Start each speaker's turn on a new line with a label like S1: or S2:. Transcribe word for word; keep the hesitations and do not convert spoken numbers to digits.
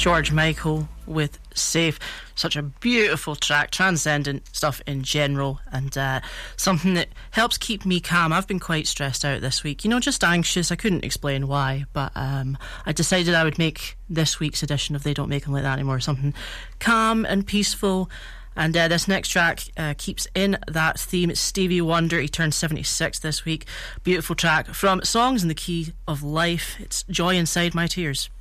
S1: George Michael with Safe. Such a beautiful track, transcendent stuff in general, and uh, something that helps keep me calm. I've been quite stressed out this week, you know, just anxious. I couldn't explain why, but um, I decided I would make this week's edition of They Don't Make Them Like That Anymore something calm and peaceful. And uh, this next track uh, keeps in that theme. It's Stevie Wonder. He turned seventy-six this week. Beautiful track from Songs in the Key of Life. It's Joy Inside My Tears.